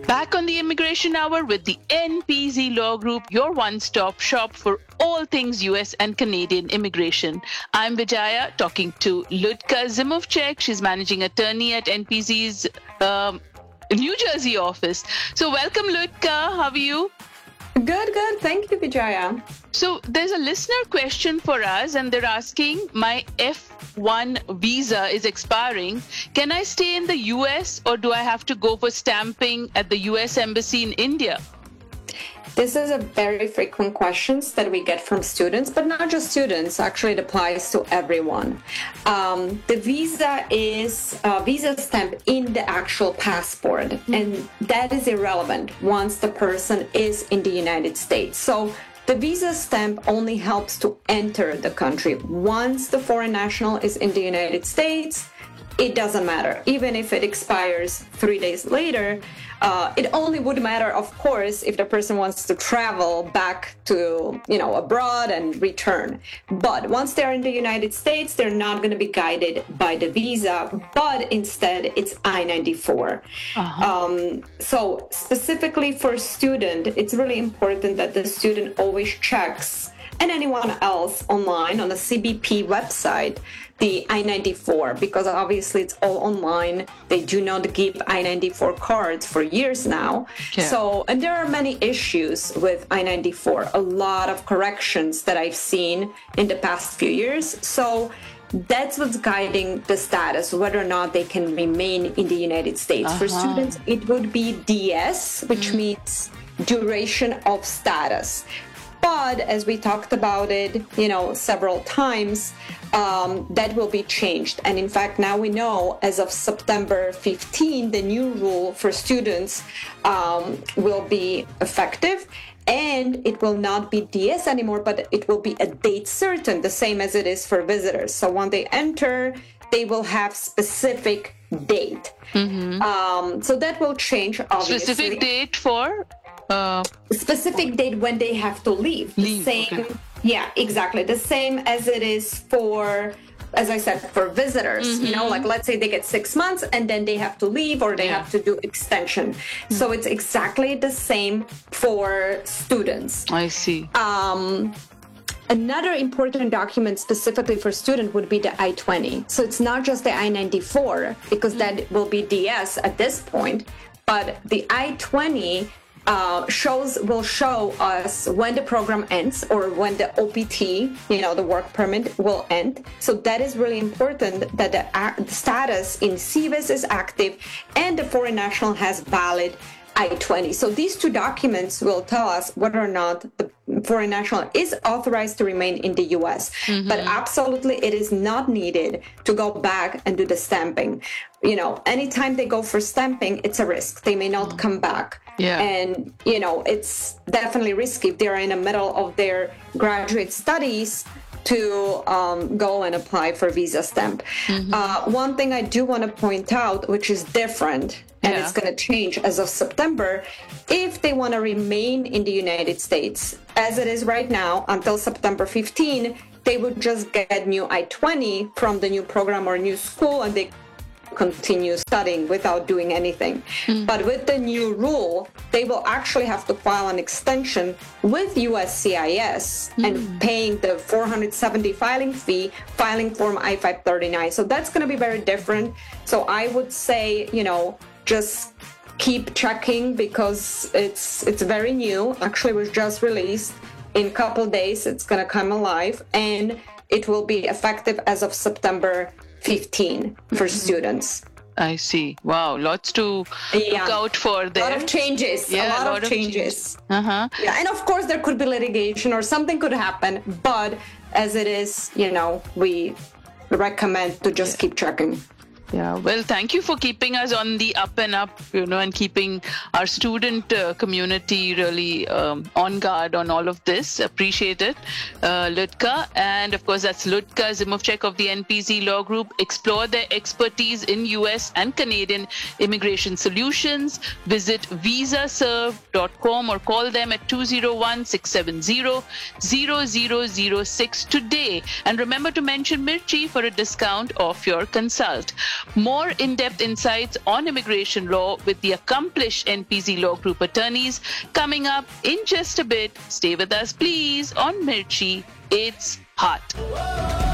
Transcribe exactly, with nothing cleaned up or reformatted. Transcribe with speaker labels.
Speaker 1: Back on the Immigration Hour with the N P Z Law Group, your one-stop shop for all things U S and Canadian immigration. I'm Vijaya, talking to Ludka Zimovchek. She's managing attorney at N P Z's um, New Jersey office. So welcome, Ludka. How are you?
Speaker 2: Good, good. Thank you, Vijaya.
Speaker 1: So there's a listener question for us, and they're asking, my F one visa is expiring. Can I stay in the U S or do I have to go for stamping at the U S Embassy in India?
Speaker 2: This is a very frequent question that we get from students, but not just students. Actually, it applies to everyone. Um, the visa is a visa stamp in the actual passport, and that is irrelevant once the person is in the United States. So the visa stamp only helps to enter the country. Once the foreign national is in the United States, it doesn't matter. Even if it expires three days later, uh, it only would matter, of course, if the person wants to travel back to, you know, abroad and return. But once they're in the United States, they're not going to be guided by the visa, but instead it's I ninety-four. Uh-huh. Um, so specifically for student, it's really important that the student always checks, and anyone else online on the C B P website, the I ninety-four, because obviously it's all online. They do not give I ninety-four cards for years now. Yeah. So, and there are many issues with I ninety-four, a lot of corrections that I've seen in the past few years. So that's what's guiding the status, whether or not they can remain in the United States. Uh-huh. For students, it would be D S, which mm. means duration of status. But as we talked about it, you know, several times, um, that will be changed. And in fact, now we know as of September fifteenth, the new rule for students um, will be effective. And it will not be D S anymore, but it will be a date certain, the same as it is for visitors. So when they enter, they will have specific date. Mm-hmm. Um, so that will change, obviously.
Speaker 1: Specific date for? Uh,
Speaker 2: specific date when they have to leave.
Speaker 1: leave
Speaker 2: the same,
Speaker 1: okay.
Speaker 2: Yeah, exactly. The same as it is for, as I said, for visitors. Mm-hmm. You know, like let's say they get six months and then they have to leave or they yeah. have to do extension. Mm-hmm. So it's exactly the same for students.
Speaker 1: I see.
Speaker 2: Um, Another important document specifically for student would be the I twenty. So it's not just the I ninety-four, because mm-hmm. that will be D S at this point, but the I twenty Uh, shows will show us when the program ends or when the O P T, you know, the work permit will end. So that is really important that the, uh, the status in C V I S is active and the foreign national has valid I twenty. So these two documents will tell us whether or not the foreign national is authorized to remain in the U S. Mm-hmm. But absolutely, it is not needed to go back and do the stamping. You know, anytime they go for stamping, it's a risk. They may not come back.
Speaker 1: Yeah.
Speaker 2: And, you know, it's definitely risky if they're in the middle of their graduate studies to um, go and apply for visa stamp. Mm-hmm. Uh, one thing I do want to point out, which is different, and yeah. it's going to change as of September, if they want to remain in the United States, as it is right now, until September fifteenth, they would just get new I twenty from the new program or new school, and they continue studying without doing anything. Mm. But with the new rule, they will actually have to file an extension with U S C I S mm. and paying the four hundred seventy filing fee, filing form I five thirty-nine. So that's going to be very different. So I would say, you know, just keep checking because it's it's very new. Actually, it was just released. In a couple of days, it's going to come alive, and it will be effective as of September fifteenth for mm-hmm. students.
Speaker 1: I see. Wow, lots to
Speaker 2: yeah.
Speaker 1: look out for there.
Speaker 2: A lot of changes.
Speaker 1: Yeah,
Speaker 2: a lot,
Speaker 1: a lot
Speaker 2: of changes.
Speaker 1: Of changes. Uh-huh.
Speaker 2: Yeah, and of course there could be litigation or something could happen, but as it is, you know, we recommend to just yeah. keep checking.
Speaker 1: Yeah, well, thank you for keeping us on the up and up, you know, and keeping our student uh, community really um, on guard on all of this. Appreciate it, uh, Ludka. And of course, that's Ludka Zimovchek of the N P Z Law Group. Explore their expertise in U S and Canadian immigration solutions. Visit visa serve dot com or call them at two oh one, six seven zero, zero zero zero six today. And remember to mention Mirchi for a discount off your consult. More in-depth insights on immigration law with the accomplished N P Z Law Group attorneys coming up in just a bit. Stay with us, please, on Mirchi. It's hot.